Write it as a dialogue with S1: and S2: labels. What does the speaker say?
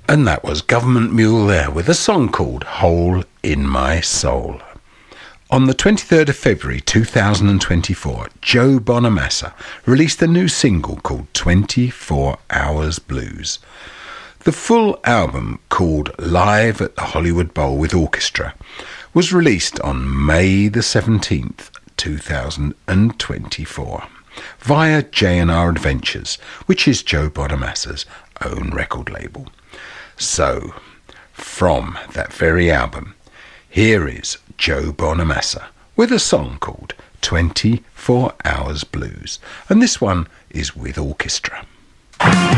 S1: And that was Government Mule there with a song called Hole in My Soul. On the 23rd of February 2024, Joe Bonamassa released a new single called 24 Hours Blues. The full album, called Live at the Hollywood Bowl with Orchestra, was released on May the 17th, 2024, via J&R Adventures, which is Joe Bonamassa's own record label. So, from that very album, here is Joe Bonamassa with a song called 24 Hours Blues, and this one is with orchestra.